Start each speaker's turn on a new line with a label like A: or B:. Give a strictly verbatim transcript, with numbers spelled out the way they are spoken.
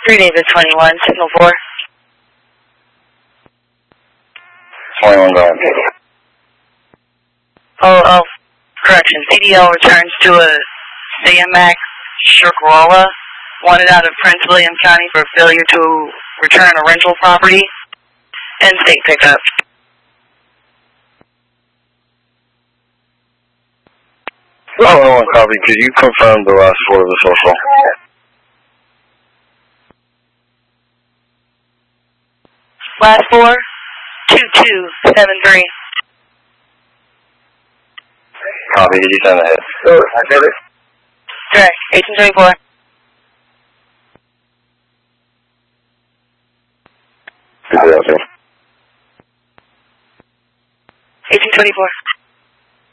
A: three David twenty-one, signal four.
B: twenty-one going.
A: Oh, oh, correction. C D L returns to a C M X Shirkarola, wanted out of Prince William County for failure to return a rental property, and state pickup.
B: Oh, one copy. Could you confirm the last four of the social?
A: Last four, two two seven three.
B: Copy. Did you send the hit? Oh, I did it.
A: Correct. eighteen twenty-four.
B: Good deal, sir.
A: eighteen twenty-four.